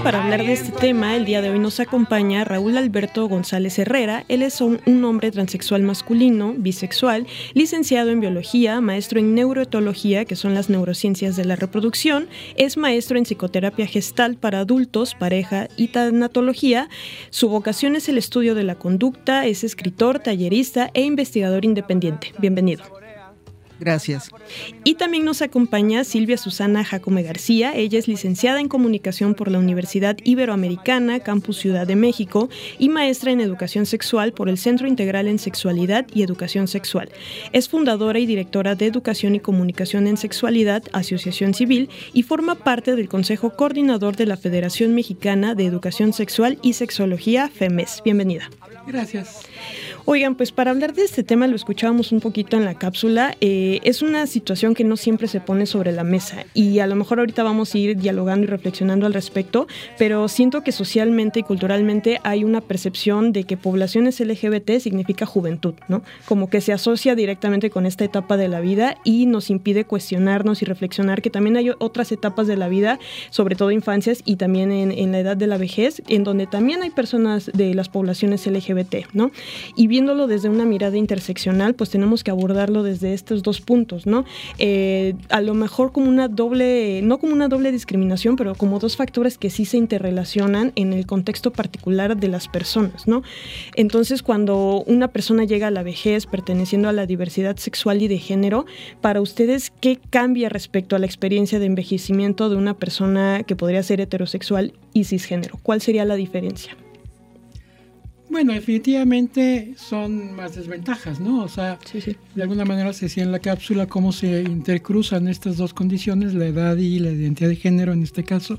para hablar de este tema, el día de hoy nos acompaña Raúl Alberto González Herrera. Él es un hombre transexual masculino, bisexual, licenciado en biología, maestro en neuroetología, que son las neurociencias de la reproducción, es maestro en psicoterapia gestal para adultos, pareja y tanatología. Su vocación es el estudio de la conducta, es escritor, tallerista e investigador independiente. Bienvenido. Gracias. Y también nos acompaña Silvia Susana Jacome García. Ella es licenciada en Comunicación por la Universidad Iberoamericana, Campus Ciudad de México, y maestra en Educación Sexual por el Centro Integral en Sexualidad y Educación Sexual. Es fundadora y directora de Educación y Comunicación en Sexualidad, Asociación Civil, y forma parte del Consejo Coordinador de la Federación Mexicana de Educación Sexual y Sexología, FEMES. Bienvenida. Gracias. Oigan, pues para hablar de este tema, lo escuchábamos un poquito en la cápsula, es una situación que no siempre se pone sobre la mesa y a lo mejor ahorita vamos a ir dialogando y reflexionando al respecto, pero siento que socialmente y culturalmente hay una percepción de que poblaciones LGBT significa juventud, ¿no? Como que se asocia directamente con esta etapa de la vida y nos impide cuestionarnos y reflexionar que también hay otras etapas de la vida, sobre todo infancias y también en la edad de la vejez, en donde también hay personas de las poblaciones LGBT, ¿no? Y viéndolo desde una mirada interseccional, pues tenemos que abordarlo desde estos dos puntos, ¿no? A lo mejor como una doble, no como una doble discriminación, pero como dos factores que sí se interrelacionan en el contexto particular de las personas, ¿no? Entonces, cuando una persona llega a la vejez perteneciendo a la diversidad sexual y de género, para ustedes, ¿qué cambia respecto a la experiencia de envejecimiento de una persona que podría ser heterosexual y cisgénero? ¿Cuál sería la diferencia? Bueno, definitivamente son más desventajas, ¿no? O sea, sí. De alguna manera se decía en la cápsula cómo se intercruzan estas dos condiciones, la edad y la identidad de género en este caso.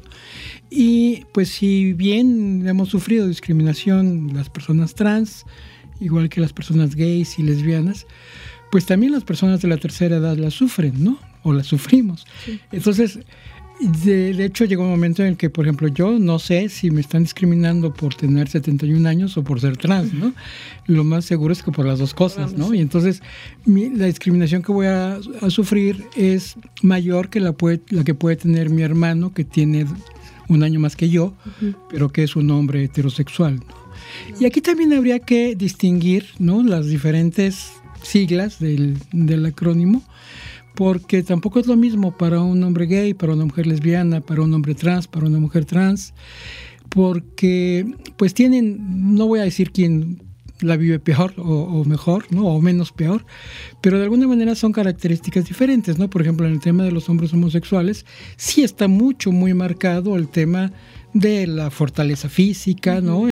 Y pues si bien hemos sufrido discriminación las personas trans, igual que las personas gays y lesbianas, pues también las personas de la tercera edad la sufren, ¿no? O la sufrimos. Sí. Entonces, de hecho, llegó un momento en el que, por ejemplo, yo no sé si me están discriminando por tener 71 años o por ser trans, ¿no? Lo más seguro es que por las dos cosas, ¿no? Y entonces la discriminación que voy a sufrir es mayor que la que puede tener mi hermano, que tiene un año más que yo, pero que es un hombre heterosexual, ¿no? Y aquí también habría que distinguir, ¿no?, las diferentes siglas del acrónimo, porque tampoco es lo mismo para un hombre gay, para una mujer lesbiana, para un hombre trans, para una mujer trans, porque pues tienen, no voy a decir quién la vive peor o mejor, ¿no?, o menos peor, pero de alguna manera son características diferentes, ¿no? Por ejemplo, en el tema de los hombres homosexuales sí está muy marcado el tema de la fortaleza física, ¿no?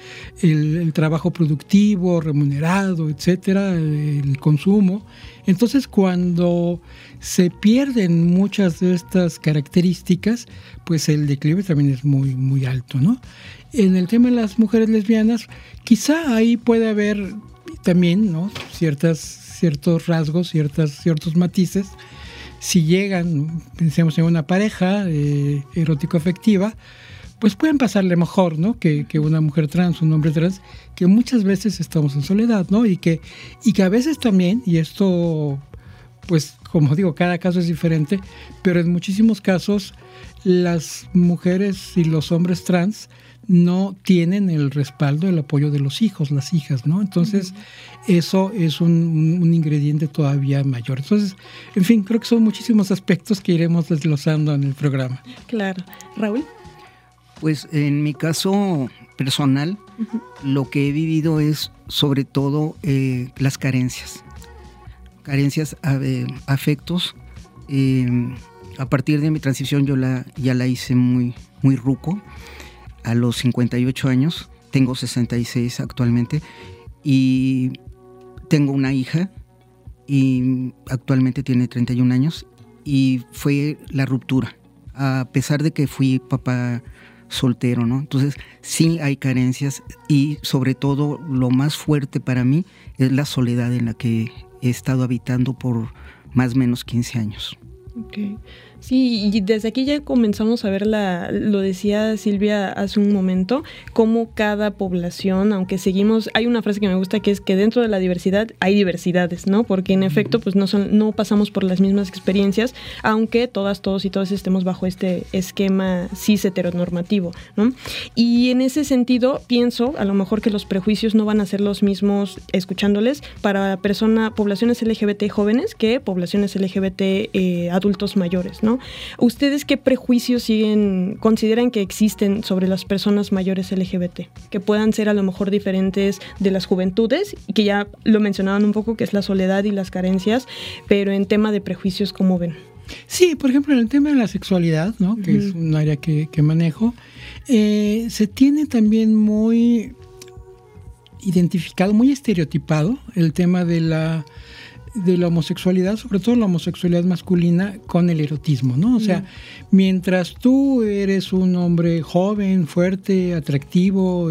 El trabajo productivo, remunerado, etcétera, el consumo. Entonces, cuando se pierden muchas de estas características, pues el declive también es muy alto, ¿no? En el tema de las mujeres lesbianas, quizá ahí puede haber también, ¿no?, ciertos rasgos, ciertos matices. Si llegan, pensemos en una pareja erótico-afectiva, pues pueden pasarle mejor, ¿no?, que una mujer trans, un hombre trans, que muchas veces estamos en soledad, ¿no? Y que a veces también, y esto, pues como digo, cada caso es diferente, pero en muchísimos casos las mujeres y los hombres trans no tienen el respaldo, el apoyo de los hijos, las hijas, ¿no? Entonces, eso es un ingrediente todavía mayor. Entonces, en fin, creo que son muchísimos aspectos que iremos desglosando en el programa. Claro. ¿Raúl? Pues en mi caso personal, lo que he vivido es sobre todo las carencias, afectos. A partir de mi transición yo ya la hice muy ruco, a los 58 años, tengo 66 actualmente, y tengo una hija, y actualmente tiene 31 años, y fue la ruptura, a pesar de que fui papá soltero, ¿no? Entonces sí hay carencias y sobre todo lo más fuerte para mí es la soledad en la que he estado habitando por más o menos 15 años. Okay. Sí, y desde aquí ya comenzamos a ver lo decía Silvia hace un momento, cómo cada población, aunque hay una frase que me gusta que es que dentro de la diversidad hay diversidades, ¿no? Porque en efecto, pues no pasamos por las mismas experiencias, aunque todos y todas estemos bajo este esquema cis heteronormativo, ¿no? Y en ese sentido, pienso, a lo mejor que los prejuicios no van a ser los mismos, escuchándoles, para poblaciones LGBT jóvenes que poblaciones LGBT adultos mayores, ¿no? ¿Ustedes qué prejuicios consideran que existen sobre las personas mayores LGBT? Que puedan ser a lo mejor diferentes de las juventudes, y que ya lo mencionaban un poco, que es la soledad y las carencias, pero en tema de prejuicios, ¿cómo ven? Sí, por ejemplo, en el tema de la sexualidad, ¿no? Que es un área que manejo, se tiene también muy identificado, muy estereotipado el tema de la homosexualidad, sobre todo la homosexualidad masculina, con el erotismo, ¿no? O sea, mientras tú eres un hombre joven, fuerte, atractivo,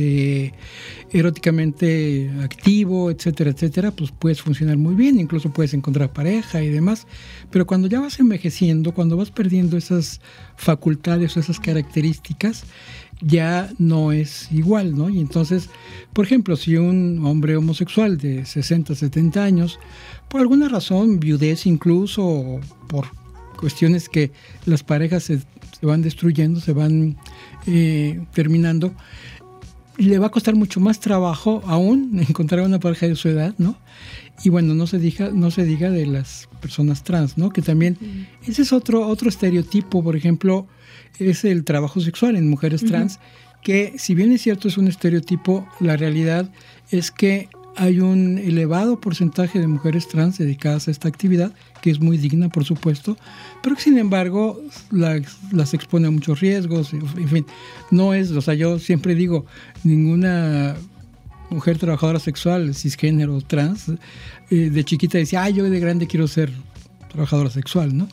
eróticamente activo, etcétera, etcétera, pues puedes funcionar muy bien, incluso puedes encontrar pareja y demás, pero cuando ya vas envejeciendo, cuando vas perdiendo esas facultades o esas características, ya no es igual, ¿no? Y entonces, por ejemplo, si un hombre homosexual de 60, 70 años, por alguna razón, viudez incluso, o por cuestiones que las parejas se van destruyendo, se van terminando, le va a costar mucho más trabajo aún encontrar una pareja de su edad, ¿no? Y bueno, no se diga de las personas trans, ¿no? Que también, ese es otro estereotipo, por ejemplo, es el trabajo sexual en mujeres trans, que si bien es cierto es un estereotipo, la realidad es que hay un elevado porcentaje de mujeres trans dedicadas a esta actividad, que es muy digna, por supuesto, pero que sin embargo las expone a muchos riesgos, en fin, no es, o sea, yo siempre digo, ninguna mujer trabajadora sexual, cisgénero, trans, de chiquita decía, yo de grande quiero ser trabajadora sexual, ¿no?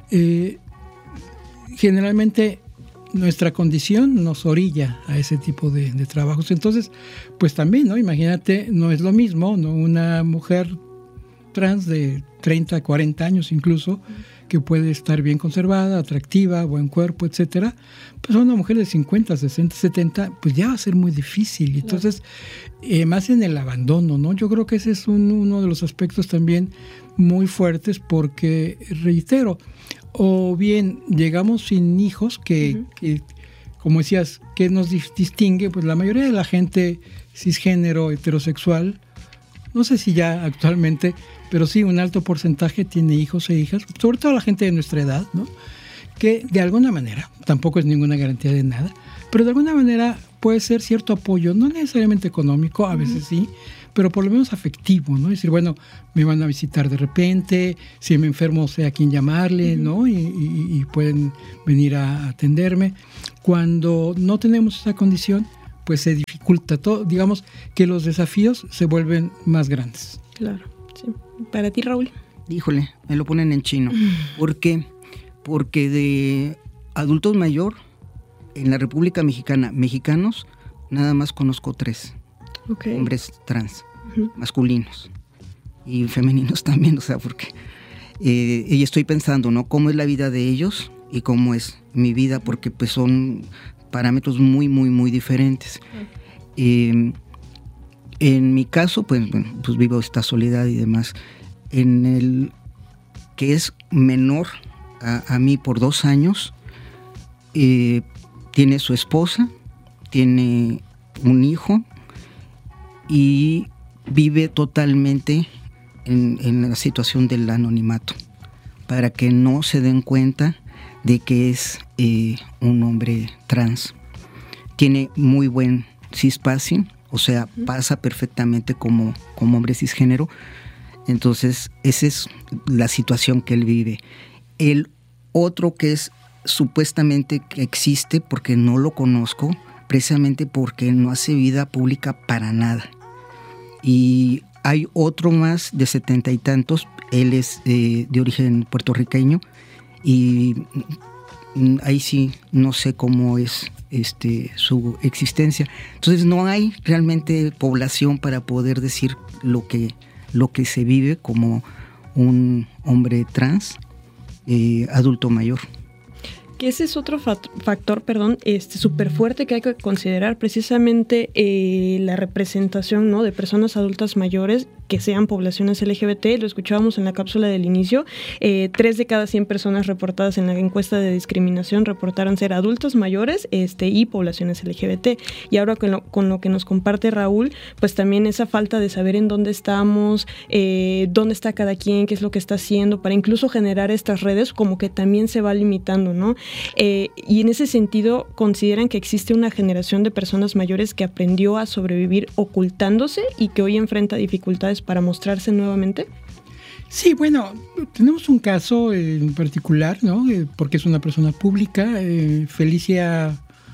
Generalmente nuestra condición nos orilla a ese tipo de trabajos. Entonces, pues también, ¿no? Imagínate, no es lo mismo, ¿no? Una mujer trans de 30, 40 años incluso, que puede estar bien conservada, atractiva, buen cuerpo, etcétera, pues una mujer de 50, 60, 70, pues ya va a ser muy difícil. Entonces, más en el abandono, ¿no? Yo creo que ese es uno de los aspectos también muy fuertes, porque, reitero, o bien llegamos sin hijos, que como decías, ¿qué nos distingue? Pues la mayoría de la gente cisgénero, heterosexual, no sé si ya actualmente, pero sí un alto porcentaje tiene hijos e hijas, sobre todo la gente de nuestra edad, ¿no? Que de alguna manera, tampoco es ninguna garantía de nada, pero de alguna manera puede ser cierto apoyo, no necesariamente económico, a veces sí, pero por lo menos afectivo, ¿no? Es decir, bueno, me van a visitar de repente, si me enfermo sé a quién llamarle, ¿no? Y pueden venir a atenderme. Cuando no tenemos esa condición, pues se dificulta todo, digamos que los desafíos se vuelven más grandes. Claro, sí. ¿Para ti, Raúl? Híjole, me lo ponen en chino. ¿Por qué? Porque de adultos mayor, en la República Mexicana, mexicanos, nada más conozco 3. Okay. Hombres trans, masculinos y femeninos también, o sea, porque y estoy pensando, ¿no? Cómo es la vida de ellos y cómo es mi vida, porque pues son parámetros muy, muy, muy diferentes. En mi caso, pues vivo esta soledad y demás. En el que es menor a mí por 2 años, tiene su esposa, tiene un hijo y vive totalmente en la situación del anonimato, para que no se den cuenta de que es un hombre trans. Tiene muy buen cispassing, o sea, pasa perfectamente como hombre cisgénero. Entonces, esa es la situación que él vive. El otro que es supuestamente que existe, porque no lo conozco, precisamente porque no hace vida pública para nada. Y hay otro más de 70 y tantos, él es de origen puertorriqueño, y ahí sí no sé cómo es su existencia. Entonces no hay realmente población para poder decir lo que se vive como un hombre trans. adulto mayor. Que ese es otro factor, súper fuerte que hay que considerar, precisamente la representación, ¿no?, de personas adultas mayores que sean poblaciones LGBT. Lo escuchábamos en la cápsula del inicio, 3 de cada 100 personas reportadas en la encuesta de discriminación reportaron ser adultos mayores y poblaciones LGBT. Y ahora con lo que nos comparte Raúl, pues también esa falta de saber en dónde estamos, dónde está cada quien, qué es lo que está haciendo, para incluso generar estas redes, como que también se va limitando, ¿no? Y en ese sentido, ¿consideran que existe una generación de personas mayores que aprendió a sobrevivir ocultándose y que hoy enfrenta dificultades para mostrarse nuevamente? Sí, bueno, tenemos un caso en particular, ¿no? Porque es una persona pública, Felicia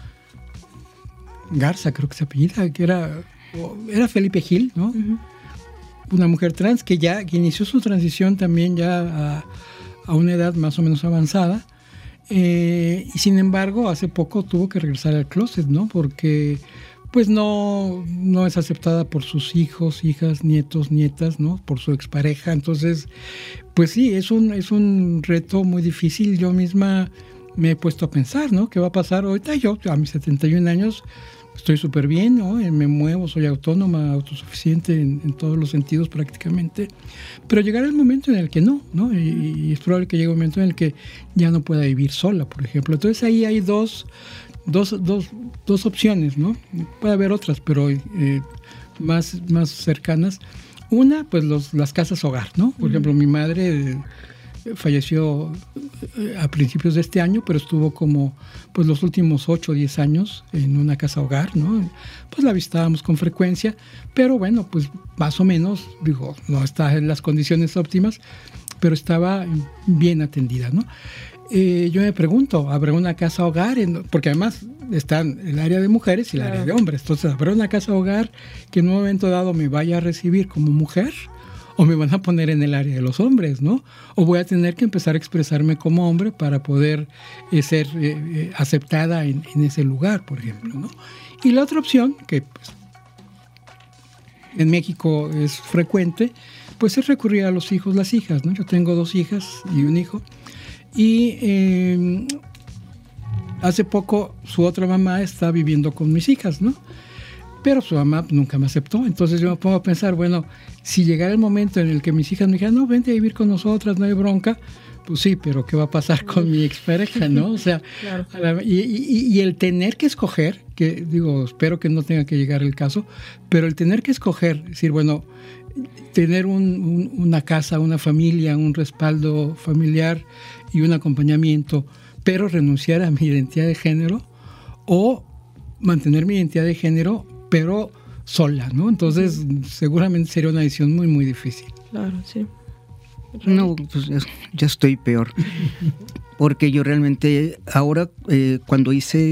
Garza, creo que se apellida, que era Felipe Gil, ¿no? Uh-huh. Una mujer trans que inició su transición también ya a una edad más o menos avanzada. Y sin embargo, hace poco tuvo que regresar al closet, ¿no? Porque pues no es aceptada por sus hijos, hijas, nietos, nietas, ¿no? Por su expareja. Entonces, pues sí, es un reto muy difícil. Yo misma me he puesto a pensar, ¿no? ¿Qué va a pasar ahorita? Yo a mis 71 años estoy súper bien, ¿no? Me muevo, soy autónoma, autosuficiente en todos los sentidos prácticamente. Pero llegará el momento en el que no, ¿no? Y es probable que llegue un momento en el que ya no pueda vivir sola, por ejemplo. Entonces ahí hay dos opciones, ¿no? Puede haber otras, pero más cercanas. Una, pues las casas hogar, ¿no? Por ejemplo, mi madre falleció a principios de este año, pero estuvo como pues los últimos 8 o 10 años en una casa hogar, ¿no? Pues la visitábamos con frecuencia, pero bueno, pues más o menos, digo, no está en las condiciones óptimas, pero estaba bien atendida, ¿no? Yo me pregunto, ¿habrá una casa hogar? Porque además están el área de mujeres y el área de hombres. Entonces, ¿habrá una casa hogar que en un momento dado me vaya a recibir como mujer? ¿O me van a poner en el área de los hombres, ¿no? ¿O voy a tener que empezar a expresarme como hombre para poder ser aceptada en ese lugar, por ejemplo, ¿no? Y la otra opción, que pues, en México es frecuente, pues es recurrir a los hijos, las hijas, ¿no? Yo tengo 2 hijas y un hijo. Y hace poco su otra mamá está viviendo con mis hijas, ¿no? Pero su mamá nunca me aceptó. Entonces yo me pongo a pensar, bueno, si llegara el momento en el que mis hijas me dijeran, no, vente a vivir con nosotras, no hay bronca, pues sí, pero ¿qué va a pasar con mi expareja, no? O sea, claro. Y el tener que escoger, que digo, espero que no tenga que llegar el caso, pero el tener que escoger, decir, bueno, tener una casa, una familia, un respaldo familiar y un acompañamiento, pero renunciar a mi identidad de género o mantener mi identidad de género, pero sola, ¿no? Entonces, seguramente sería una decisión muy, muy difícil. Claro, sí. No, pues ya estoy peor. Porque yo realmente, ahora, cuando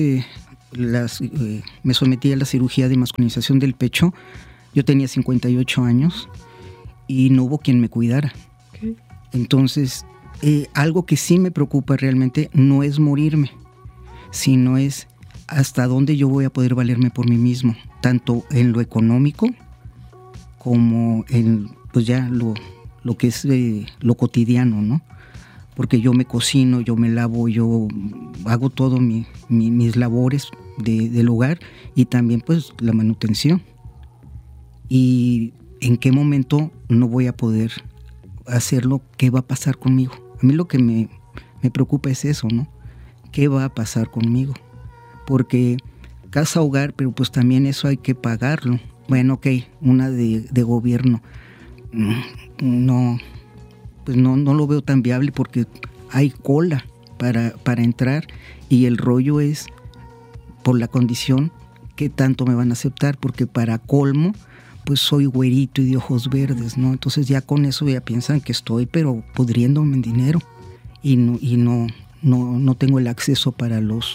me sometí a la cirugía de masculinización del pecho, yo tenía 58 años y no hubo quien me cuidara. Okay. Entonces, algo que sí me preocupa realmente no es morirme, sino es hasta dónde yo voy a poder valerme por mí mismo, tanto en lo económico como en pues ya lo que es lo cotidiano, ¿no? Porque yo me cocino, yo me lavo, yo hago todo mis labores del hogar y también pues la manutención. Y en qué momento no voy a poder hacerlo, ¿qué va a pasar conmigo? A mí lo que me preocupa es eso, ¿no? ¿Qué va a pasar conmigo? Porque casa hogar, pero pues también eso hay que pagarlo. Bueno, ok, una de gobierno. No, pues no lo veo tan viable porque hay cola para entrar y el rollo es por la condición que tanto me van a aceptar, porque para colmo pues soy güerito y de ojos verdes, ¿no? Entonces ya con eso ya piensan que estoy pero pudriéndome en dinero y no tengo el acceso para los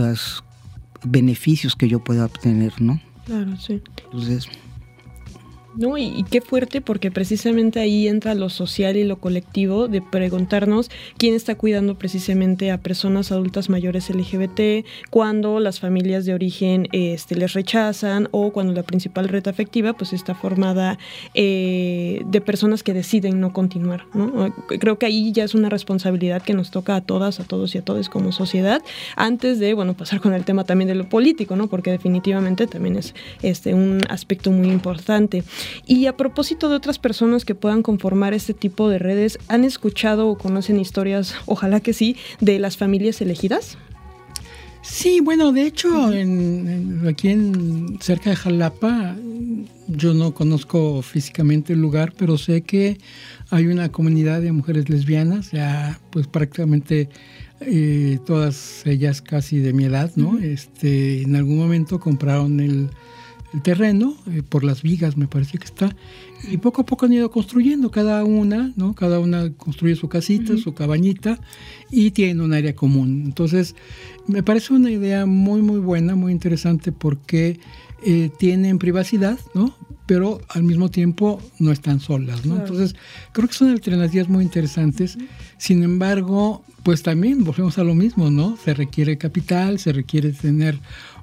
beneficios que yo pueda obtener, ¿no? Claro, sí. Entonces, No, y qué fuerte, porque precisamente ahí entra lo social y lo colectivo de preguntarnos quién está cuidando precisamente a personas adultas mayores LGBT cuando las familias de origen les rechazan, o cuando la principal red afectiva pues está formada de personas que deciden no continuar, ¿no? Creo que ahí ya es una responsabilidad que nos toca a todas, a todos y a todas como sociedad, antes de, pasar con el tema también de lo político, ¿no? Porque definitivamente también es un aspecto muy importante. Y a propósito de otras personas que puedan conformar este tipo de redes, ¿han escuchado o conocen historias, ojalá que sí, de las familias elegidas? Sí, bueno, de hecho, aquí cerca de Jalapa, yo no conozco físicamente el lugar, pero sé que hay una comunidad de mujeres lesbianas, ya pues prácticamente todas ellas casi de mi edad, ¿no? En algún momento compraron el terreno, por las vigas me parece que está, y poco a poco han ido construyendo cada una, ¿no? Cada una construye su casita, su cabañita, y tienen un área común. Entonces, me parece una idea muy, muy buena, muy interesante, porque tienen privacidad, ¿no? Pero al mismo tiempo no están solas, ¿no? Claro. Entonces, creo que son alternativas muy interesantes. Sin embargo, pues también volvemos a lo mismo, ¿no? Se requiere capital, se requiere tener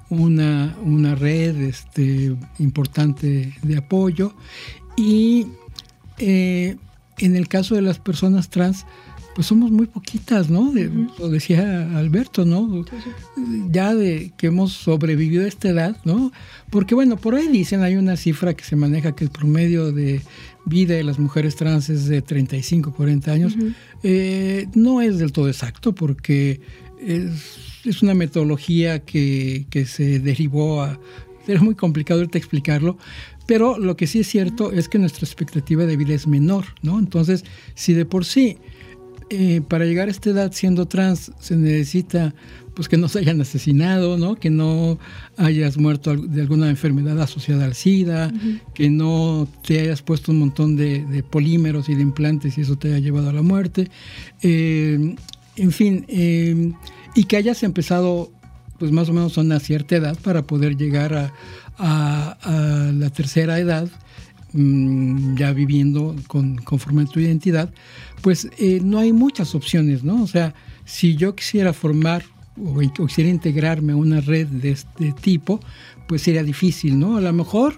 una red importante de apoyo, y en el caso de las personas trans, pues somos muy poquitas, ¿no? Lo decía Alberto, ¿no? Ya de que hemos sobrevivido a esta edad, ¿no? Porque bueno, por ahí dicen, hay una cifra que se maneja, que el promedio de vida de las mujeres trans es de 35, 40 años. No es del todo exacto, porque es una metodología que se derivó a... Era muy complicado ahorita explicarlo, pero lo que sí es cierto es que nuestra expectativa de vida es menor, ¿no? Entonces, si de por sí para llegar a esta edad siendo trans se necesita pues que no se hayan asesinado, ¿no? Que no hayas muerto de alguna enfermedad asociada al SIDA, que no te hayas puesto un montón de polímeros y de implantes y eso te haya llevado a la muerte, en fin, y que hayas empezado pues más o menos a una cierta edad para poder llegar a la tercera edad, ya viviendo conforme a tu identidad, pues no hay muchas opciones, ¿no? O sea, si yo quisiera formar o quisiera integrarme a una red de este tipo, pues sería difícil, ¿no? A lo mejor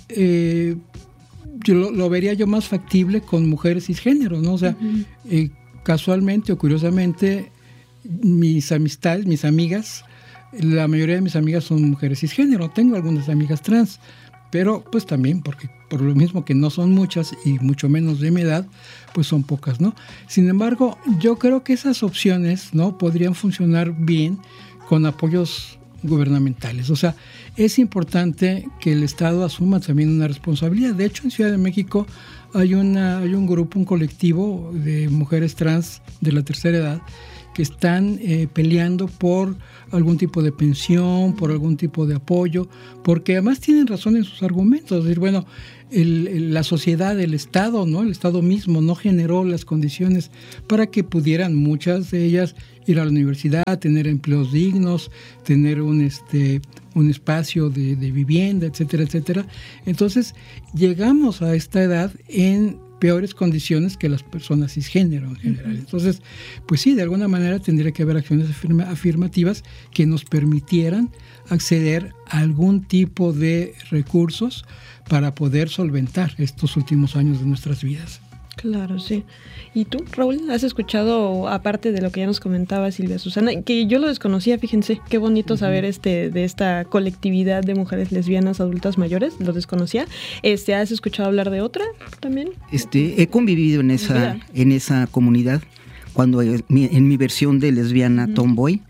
yo lo vería yo más factible con mujeres cisgénero, ¿no? O sea, casualmente o curiosamente, mis amistades, mis amigas, la mayoría de mis amigas son mujeres cisgénero. Tengo algunas amigas trans, pero pues también porque por lo mismo que no son muchas y mucho menos de mi edad, pues son pocas, ¿no? Sin embargo, yo creo que esas opciones, ¿no?, podrían funcionar bien con apoyos gubernamentales. O sea, es importante que el Estado asuma también una responsabilidad. De hecho, en Ciudad de México hay un grupo, un colectivo de mujeres trans de la tercera edad que están peleando por algún tipo de pensión, por algún tipo de apoyo, porque además tienen razón en sus argumentos. Es decir, bueno, la sociedad, el Estado, ¿no? El Estado mismo no generó las condiciones para que pudieran muchas de ellas ir a la universidad, tener empleos dignos, tener un espacio de vivienda, etcétera, etcétera. Entonces, llegamos a esta edad en peores condiciones que las personas cisgénero en general. Entonces, pues sí, de alguna manera tendría que haber acciones afirmativas que nos permitieran acceder a algún tipo de recursos para poder solventar estos últimos años de nuestras vidas. Claro, sí. ¿Y tú, Raúl, has escuchado, aparte de lo que ya nos comentaba Silvia Susana, que yo lo desconocía, fíjense, qué bonito saber de esta colectividad de mujeres lesbianas adultas mayores, lo desconocía. ¿Has escuchado hablar de otra también? He convivido en esa comunidad cuando en mi versión de lesbiana tomboy.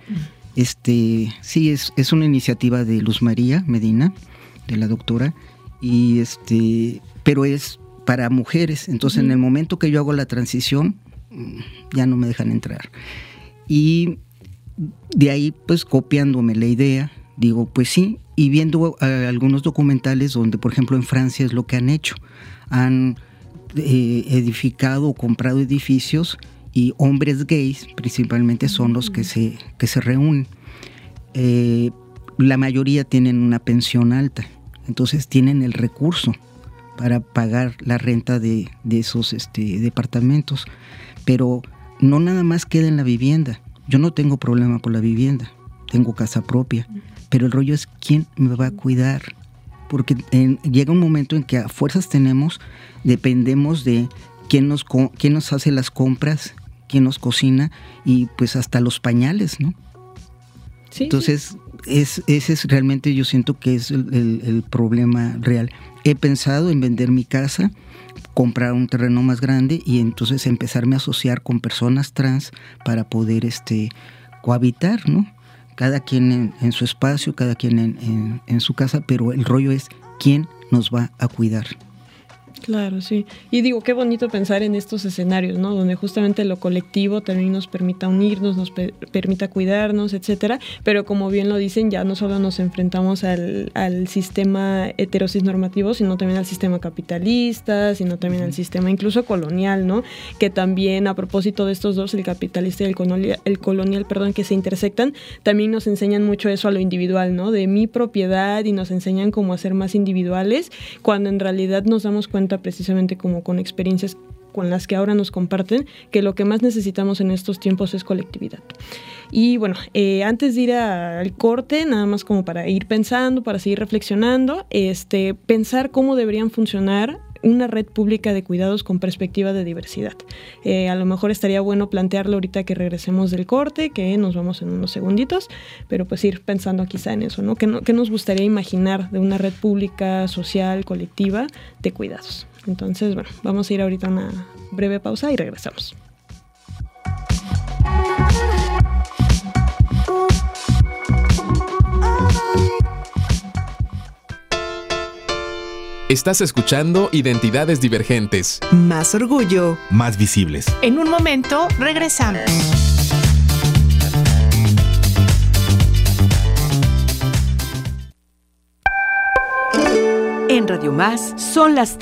Sí, es una iniciativa de Luz María Medina, de la doctora, y pero es para mujeres. Entonces, en el momento que yo hago la transición, ya no me dejan entrar. Y de ahí, pues, copiándome la idea, digo, pues sí, y viendo algunos documentales donde, por ejemplo, en Francia es lo que han hecho. Han edificado o comprado edificios y hombres gays, principalmente, son los que se reúnen. La mayoría tienen una pensión alta, entonces tienen el recurso para pagar la renta de esos departamentos. Pero no nada más queda en la vivienda. Yo no tengo problema por la vivienda, tengo casa propia, pero el rollo es quién me va a cuidar, porque llega un momento en que a fuerzas dependemos de quién nos hace las compras, quién nos cocina y pues hasta los pañales, ¿no? Sí. Entonces, ese es realmente, yo siento que es el problema real. He pensado en vender mi casa, comprar un terreno más grande y entonces empezarme a asociar con personas trans para poder cohabitar, ¿no? Cada quien en su espacio, cada quien en su casa, pero el rollo es quién nos va a cuidar. Claro, sí. Y digo, qué bonito pensar en estos escenarios, ¿no? Donde justamente lo colectivo también nos permita unirnos, nos permita cuidarnos, etcétera. Pero como bien lo dicen, ya no solo nos enfrentamos al sistema heterosis normativo, sino también al sistema capitalista, sino también al sistema incluso colonial, ¿no? Que también, a propósito de estos dos, el capitalista y el colonial, que se intersectan, también nos enseñan mucho eso a lo individual, ¿no? De mi propiedad, y nos enseñan cómo a ser más individuales, cuando en realidad nos damos cuenta precisamente como con experiencias con las que ahora nos comparten, que lo que más necesitamos en estos tiempos es colectividad. Y bueno, antes de ir al corte, nada más como para ir pensando, para seguir reflexionando, pensar cómo deberían funcionar una red pública de cuidados con perspectiva de diversidad. A lo mejor estaría bueno plantearlo ahorita que regresemos del corte, que nos vamos en unos segunditos, pero pues ir pensando quizá en eso, ¿no? ¿Qué nos gustaría imaginar de una red pública, social, colectiva de cuidados? Entonces, bueno, vamos a ir ahorita a una breve pausa y regresamos. Estás escuchando Identidades Divergentes. Más orgullo. Más visibles. En un momento, regresamos. En Radio Más son las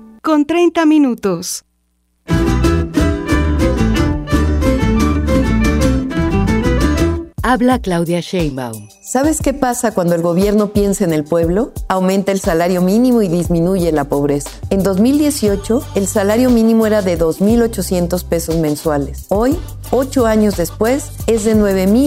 3:30. Habla Claudia Sheinbaum. ¿Sabes qué pasa cuando el gobierno piensa en el pueblo? Aumenta el salario mínimo y disminuye la pobreza. En 2018, el salario mínimo era de 2,800 pesos mensuales. Hoy, 8 años después, es de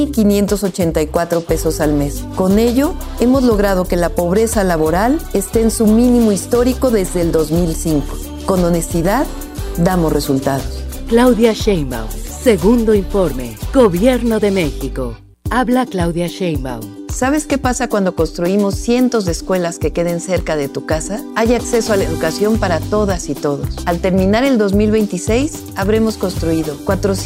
9,584 pesos al mes. Con ello, hemos logrado que la pobreza laboral esté en su mínimo histórico desde el 2005. Con honestidad, damos resultados. Claudia Sheinbaum. Segundo informe. Gobierno de México. Habla Claudia Sheinbaum. ¿Sabes qué pasa cuando construimos cientos de escuelas que queden cerca de tu casa? Hay acceso a la educación para todas y todos. Al terminar el 2026, habremos construido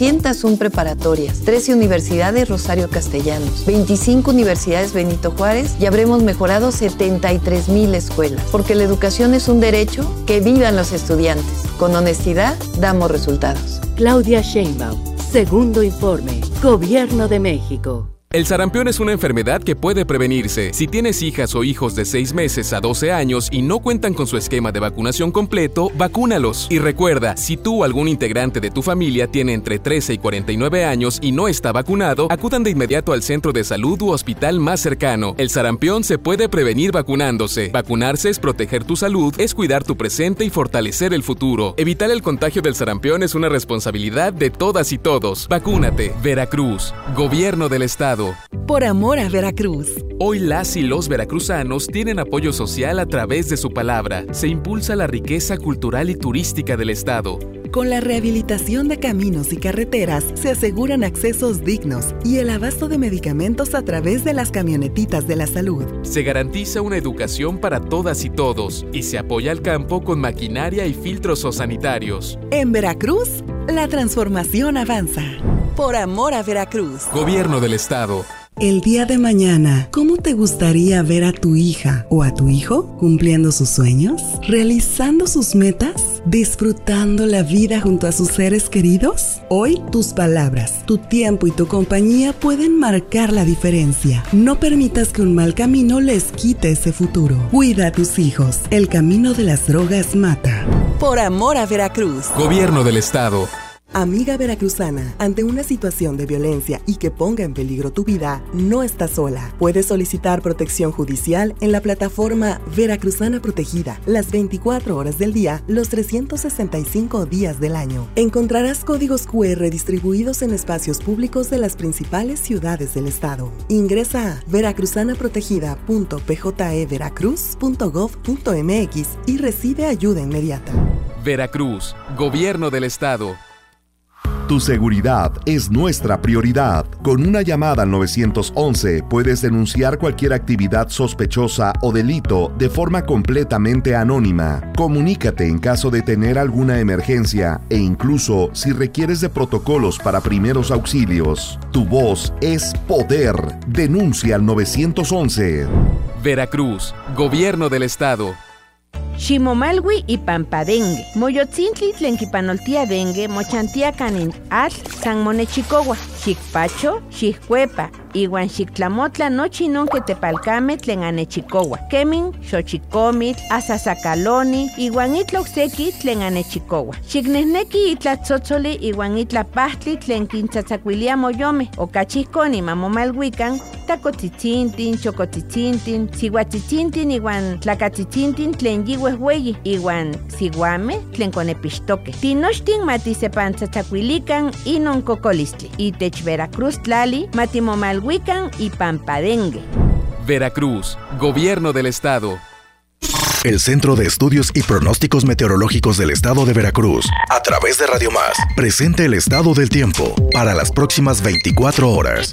401 preparatorias, 13 universidades Rosario Castellanos, 25 universidades Benito Juárez y habremos mejorado 73,000 escuelas. Porque la educación es un derecho, que vivan los estudiantes. Con honestidad, damos resultados. Claudia Sheinbaum. Segundo informe. Gobierno de México. El sarampión es una enfermedad que puede prevenirse. Si tienes hijas o hijos de 6 meses a 12 años y no cuentan con su esquema de vacunación completo, vacúnalos. Y recuerda, si tú o algún integrante de tu familia tiene entre 13 y 49 años y no está vacunado, acudan de inmediato al centro de salud u hospital más cercano. El sarampión se puede prevenir vacunándose. Vacunarse es proteger tu salud, es cuidar tu presente y fortalecer el futuro. Evitar el contagio del sarampión es una responsabilidad de todas y todos. Vacúnate. Veracruz. Gobierno del Estado. Por amor a Veracruz. Hoy las y los veracruzanos tienen apoyo social a través de su palabra. Se impulsa la riqueza cultural y turística del estado. Con la rehabilitación de caminos y carreteras se aseguran accesos dignos y el abasto de medicamentos a través de las camionetitas de la salud. Se garantiza una educación para todas y todos y se apoya al campo con maquinaria y filtros sanitarios. En Veracruz, la transformación avanza. Por amor a Veracruz. Gobierno del Estado. El día de mañana, ¿cómo te gustaría ver a tu hija o a tu hijo cumpliendo sus sueños? ¿Realizando sus metas? ¿Disfrutando la vida junto a sus seres queridos? Hoy, tus palabras, tu tiempo y tu compañía pueden marcar la diferencia. No permitas que un mal camino les quite ese futuro. Cuida a tus hijos. El camino de las drogas mata. Por amor a Veracruz. Gobierno del Estado. Amiga veracruzana, ante una situación de violencia y que ponga en peligro tu vida, no estás sola. Puedes solicitar protección judicial en la plataforma Veracruzana Protegida, las 24 horas del día, los 365 días del año. Encontrarás códigos QR distribuidos en espacios públicos de las principales ciudades del estado. Ingresa a veracruzanaprotegida.pjeveracruz.gov.mx y recibe ayuda inmediata. Veracruz, Gobierno del Estado. Tu seguridad es nuestra prioridad. Con una llamada al 911 puedes denunciar cualquier actividad sospechosa o delito de forma completamente anónima. Comunícate en caso de tener alguna emergencia e incluso si requieres de protocolos para primeros auxilios. Tu voz es poder. Denuncia al 911. Veracruz, Gobierno del Estado. Ximomalwi y Pampadengue. Moyotzintli tlenquipanoltia dengue, mochantia canin atl, san monechicowa, xicpacho, xiccuepa, iwan xictlamotla nochi nonque tepalcame tlen anechicowa. Kemin, xochicomit, asasacaloni, iwan itloxeki tlen anechicowa. Xicnehneki itlatzotzoli iwan itlapahtli tlen quintzatzacuilia moyome, ocachihconi mamomalhuican, tacotzitzintin, chocotzitzintin, sihuatzitzintin iwan tlacatzitzintin tlen yihuehueyi, iwan siguame tlen conepixtoque. Tinochtin matisepantzatzacuilican inon cocolistli. Itech Veracruz tlali matimomalhuican y Pampadengue. Veracruz, Gobierno del Estado. El Centro de Estudios y Pronósticos Meteorológicos del Estado de Veracruz, a través de Radio Más, presenta el estado del tiempo para las próximas 24 horas.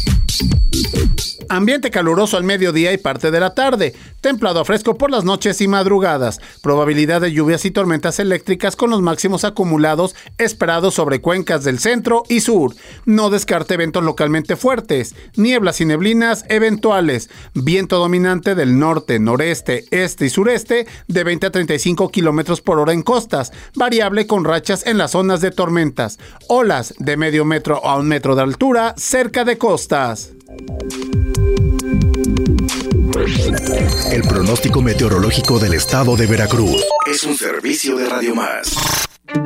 Ambiente caluroso al mediodía y parte de la tarde. Templado a fresco por las noches y madrugadas. Probabilidad de lluvias y tormentas eléctricas con los máximos acumulados esperados sobre cuencas del centro y sur. No descarte eventos localmente fuertes. Nieblas y neblinas eventuales. Viento dominante del norte, noreste, este y sureste de 20 a 35 kilómetros por hora en costas. Variable con rachas en las zonas de tormentas. Olas de medio metro a 1 metro de altura cerca de costas. El pronóstico meteorológico del Estado de Veracruz es un servicio de Radio Más.